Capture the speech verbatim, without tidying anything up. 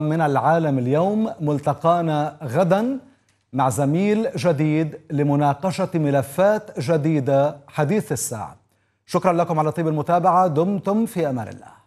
من العالم اليوم، ملتقانا غدا مع زميل جديد لمناقشة ملفات جديدة حديث الساعة. شكرا لكم على طيب المتابعة، دمتم في أمان الله.